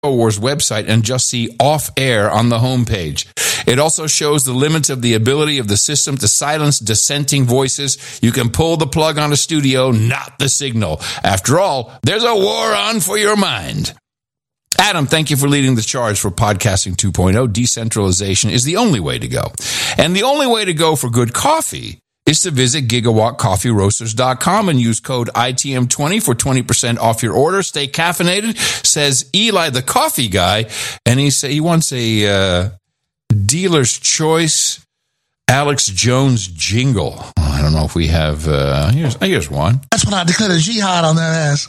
InfoWars website and just see off-air on the homepage. It also shows the limits of the ability of the system to silence dissenting voices. You can pull the plug on a studio, not the signal. After all, there's a war on for your mind. Adam, thank you for leading the charge for Podcasting 2.0. Decentralization is the only way to go. And the only way to go for good coffee is to visit gigawattcoffeeroasters.com and use code ITM20 for 20% off your order. Stay caffeinated, says Eli the coffee guy. And he wants a dealer's choice Alex Jones jingle. I don't know if we have, here's one. That's when I declared a jihad on their ass.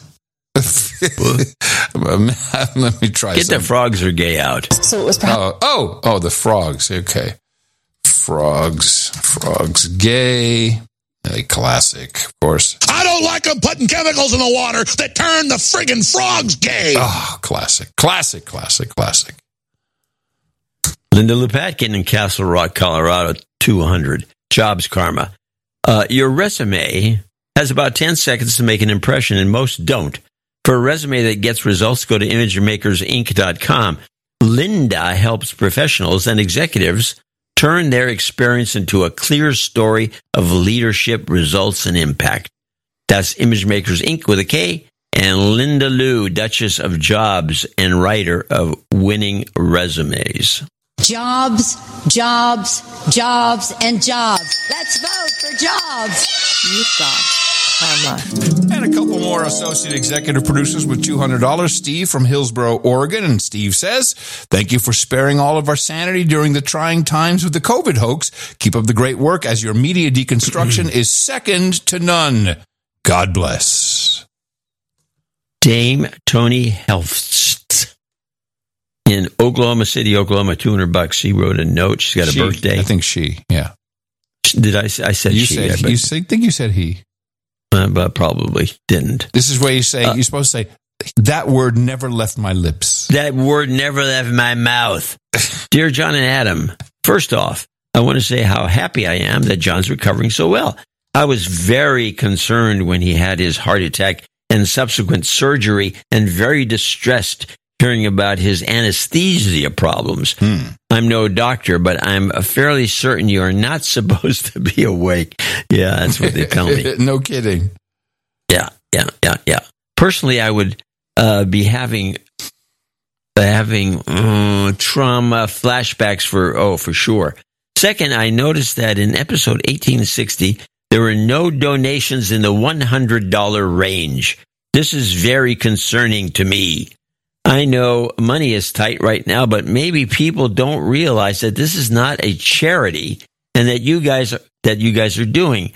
Let me try. Get the frogs are gay out. So it was the frogs. Okay, frogs gay. A classic, of course. I don't like them putting chemicals in the water that turn the friggin' frogs gay. Oh, classic. Linda Lupatkin in Castle Rock, Colorado, 200. Jobs karma. Your resume has about 10 seconds to make an impression, and most don't. For a resume that gets results, go to imagemakersinc.com. Linda helps professionals and executives turn their experience into a clear story of leadership, results, and impact. That's Imagemakers Inc. with a K, and Linda Liu, Duchess of Jobs and writer of Winning Resumes. Jobs, jobs, jobs, and jobs. Let's vote for jobs. You've got karma. And a couple more associate executive producers with $200. Steve from Hillsboro, Oregon. And Steve says, thank you for sparing all of our sanity during the trying times with the COVID hoax. Keep up the great work as your media deconstruction is second to none. God bless. Dame Tony Helfst in Oklahoma City, Oklahoma, $200. She wrote a note. She's got a birthday. I think she, yeah. Did I said you she? Said, yeah, you think you said he. But probably didn't. This is where you say, you're supposed to say, that word never left my lips. That word never left my mouth. Dear John and Adam, first off, I want to say how happy I am that John's recovering so well. I was very concerned when he had his heart attack and subsequent surgery, and very distressed hearing about his anesthesia problems. I'm no doctor, but I'm fairly certain you are not supposed to be awake. Yeah, that's what they tell me. No kidding. Yeah. Personally, I would be having trauma flashbacks for sure. Second, I noticed that in episode 1860, there were no donations in the $100 range. This is very concerning to me. I know money is tight right now, but maybe people don't realize that this is not a charity and that you guys are doing.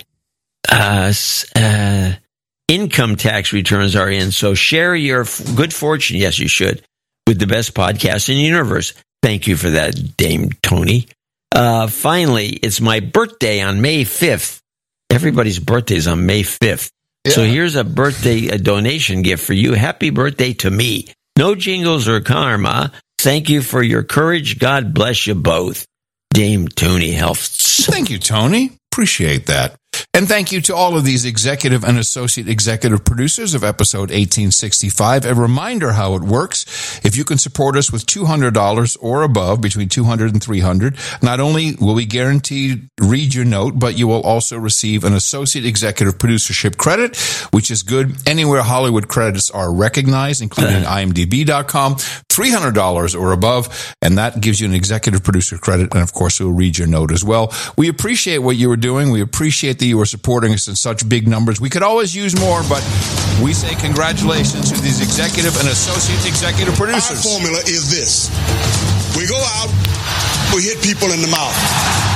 Income tax returns are in, so share your good fortune. Yes, you should, with the best podcast in the universe. Thank you for that, Dame Tony. Finally, it's my birthday on May 5th. Everybody's birthday is on May 5th. Yeah. So here's a donation gift for you. Happy birthday to me. No jingles or karma. Thank you for your courage. God bless you both. Dame Tony Helfts. Thank you, Tony. Appreciate that. And thank you to all of these executive and associate executive producers of episode 1865. A reminder how it works. If you can support us with $200 or above, between $200 and $300, not only will we guaranteed read your note, but you will also receive an associate executive producership credit, which is good anywhere Hollywood credits are recognized, including IMDb.com, $300 or above, and that gives you an executive producer credit, and of course, we'll read your note as well. We appreciate what you were doing. We appreciate that you are supporting us in such big numbers. We could always use more, but we say congratulations to these executive and associate executive producers. Our formula is this. We go out, we hit people in the mouth.